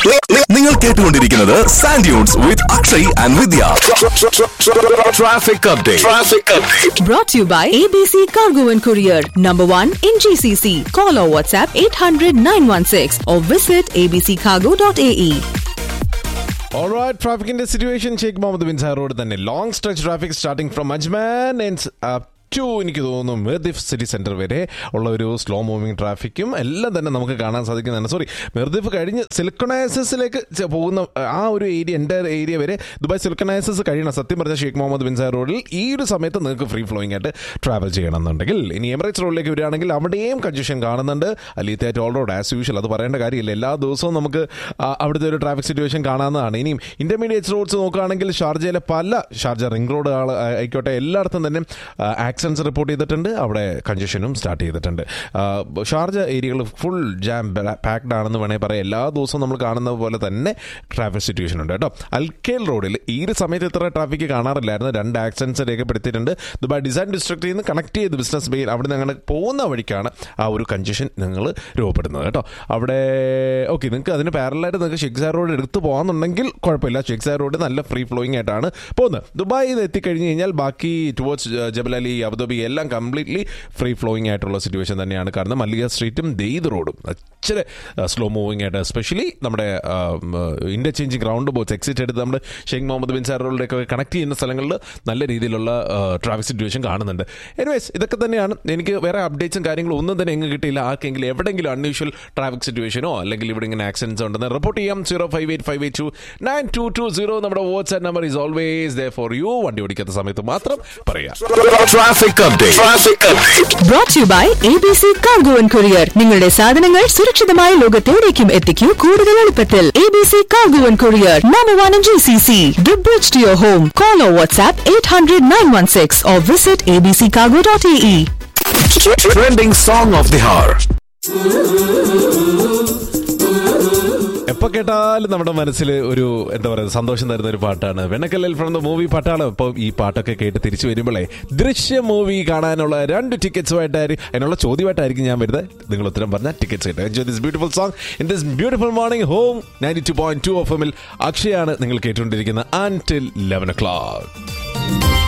നിങ്ങൾ കേട്ടുകൊണ്ടിരിക്കുന്നത് sand dunes with Akshay and Vidya. Traffic update brought to you by ABC Cargo and Courier, number 1 in GCC. Call or WhatsApp 800-916 or visit abccargo.ae. Alright, traffic in the situation. Sheikh Mohammed bin Zayed Road തന്നെ long stretch traffic starting from Ajman and എനിക്ക് തോന്നുന്നു Mirdif city centre വരെ ഉള്ള ഒരു slow moving ട്രാഫിക്കും എല്ലാം തന്നെ നമുക്ക് കാണാൻ സാധിക്കുന്നതാണ്. സോറി, മിർദിഫ് കഴിഞ്ഞ് സിലിക്കണൈസസിലേക്ക് പോകുന്ന ആ ഒരു ഏരിയ, എൻ്റെ ഏരിയ വരെ ദുബായ് സിലിക്കണൈസസ് കഴിയണം. സത്യം പറഞ്ഞ ഷെയ്ഖ് മുഹമ്മദ് ബിൻ സായദ് റോഡിൽ ഈ ഒരു സമയത്ത് നിങ്ങൾക്ക് ഫ്രീ ഫ്ലോയിങ് ആയിട്ട് ട്രാവൽ ചെയ്യണമെന്നുണ്ടെങ്കിൽ, ഇനി എമിറേറ്റ്സ് റോഡിലേക്ക് വരികയാണെങ്കിൽ അവിടെയും കൺജഷൻ കാണുന്നുണ്ട്. അലിയത്തെ ടോൾ റോഡ് ആസ് യൂഷ്വൽ, അത് പറയേണ്ട കാര്യമില്ല. എല്ലാ ദിവസവും നമുക്ക് അവിടുത്തെ ഒരു ട്രാഫിക് സിറ്റുവേഷൻ കാണാവുന്നതാണ്. ഇനിയും ഇൻ്റർമീഡിയറ്റ് റോഡ്സ് നോക്കുകയാണെങ്കിൽ ഷാർജയിലെ ഷാർജ റിംഗ് റോഡ് ആയിക്കോട്ടെ, എല്ലായിടത്തും തന്നെ ആക്സിഡൻസ് റിപ്പോർട്ട് ചെയ്തിട്ടുണ്ട്. അവിടെ കൺജഷനും സ്റ്റാർട്ട് ചെയ്തിട്ടുണ്ട്. ഷാർജ ഏരിയകൾ ഫുൾ ജാം പാക്ഡ് ആണെന്ന് വേണമെങ്കിൽ പറയാം. എല്ലാ ദിവസവും നമ്മൾ കാണുന്ന പോലെ തന്നെ ട്രാഫിക് സിറ്റുവേഷൻ ഉണ്ട് കേട്ടോ. അൽഖേൽ റോഡിൽ ഈ ഒരു സമയത്ത് ഇത്ര ട്രാഫിക് കാണാറില്ലായിരുന്നു. 2 ആക്സിഡൻസ് രേഖപ്പെടുത്തിയിട്ടുണ്ട്. ദുബായ് ഡിസൈൻ ഡിസ്ട്രിക്റ്റിൽ നിന്ന് കണക്ട് ചെയ്ത് ബിസിനസ് ബേയിൽ അവിടെ നിന്ന് അങ്ങനെ പോകുന്ന വഴിക്കാണ് ആ ഒരു കൺജഷൻ നിങ്ങൾ രൂപപ്പെടുന്നത് കേട്ടോ. അവിടെ ഓക്കെ, നിങ്ങൾക്ക് അതിന് പാരലായിട്ട് നിങ്ങൾക്ക് ഷെയ്ഖ് സായദ് റോഡ് എടുത്ത് പോകാമെന്നുണ്ടെങ്കിൽ കുഴപ്പമില്ല. ഷെയ്ഖ് സായദ് റോഡ് നല്ല ഫ്രീ ഫ്ലോയിങ് ആയിട്ടാണ് പോകുന്നത്. ദുബായിൽ എത്തിക്കഴിഞ്ഞ് കഴിഞ്ഞാൽ ബാക്കി ടുവേർഡ്സ് ജബൽ അലി, അബുദാബി എല്ലാം കംപ്ലീറ്റ്ലി ഫ്രീ ഫ്ലോയിങ് ആയിട്ടുള്ള സിറ്റുവേഷൻ തന്നെയാണ് കാണുന്നത്. മല്ലിക സ്ട്രീറ്റും ദെയ്ദ് റോഡും ഇച്ചിരി സ്ലോ മൂവിങ് ആയിട്ട്, എസ്പെഷ്യലി നമ്മുടെ ഇന്റർചേഞ്ചിങ് റൗണ്ട് ബോട്ട്സ് എക്സിറ്റ് എടുത്ത് നമ്മുടെ ഷെയ്ഖ് മുഹമ്മദ് ബിൻ സായദ് റോഡിലേക്ക് കണക്ട് ചെയ്യുന്ന സ്ഥലങ്ങളിൽ നല്ല രീതിയിലുള്ള ട്രാഫിക് സിറ്റുവേഷൻ കാണുന്നുണ്ട്. എനിവേസ്, ഇതൊക്കെ തന്നെയാണ്. എനിക്ക് വേറെ അപ്ഡേറ്റ്സും കാര്യങ്ങളും ഒന്നും തന്നെ എങ്ങ് കിട്ടിയില്ല. ആർക്കെങ്കിലും എവിടെയെങ്കിലും അൺയൂഷ്വൽ ട്രാഫിക് സിറ്റുവേഷനോ അല്ലെങ്കിൽ ഇവിടെ ഇങ്ങനെ ആക്സിഡൻസ് ഉണ്ടെന്ന് റിപ്പോർട്ട് ചെയ്യാം. 0585829220 നമ്മുടെ WhatsApp number is always there for you. വണ്ടി ഓടിക്കാത്ത സമയത്ത് മാത്രം പറയാം. Traffic update brought to you by ABC Cargo and Courier. നിങ്ങളുടെ സാധനങ്ങൾ സുരക്ഷിതമായ ലോകത്തെവിടേക്കും എത്തിക്കൂ കൂടുതൽ എളുപ്പത്തിൽ. ABC Cargo and Courier, number 1 in GCC. The bridge to your home. Call or WhatsApp 800-916 or visit abccargo.ae. Trending song of the hour. എപ്പോൾ കേട്ടാലും നമ്മുടെ മനസ്സിൽ ഒരു എന്താ പറയുക സന്തോഷം തരുന്ന ഒരു പാട്ടാണ് വെണ്ണക്കല്ലിൽ ഫ്രം ദ മൂവി പട്ടാളം. ഇപ്പോൾ ഈ പാട്ടൊക്കെ കേട്ട് തിരിച്ചു വരുമ്പോഴേ ദൃശ്യം മൂവി കാണാനുള്ള 2 ടിക്കറ്റ്സുമായിട്ടായിരിക്കും, അതിനുള്ള ചോദ്യമായിട്ടായിരിക്കും ഞാൻ വരുന്നത്. നിങ്ങൾ ഉത്തരം പറഞ്ഞാൽ ടിക്കറ്റ്സ് കിട്ടും. Enjoy this beautiful song in this beautiful morning. Home 92.2 FM നിങ്ങൾ കേട്ടുകൊണ്ടിരിക്കുന്ന Until 11 o'clock.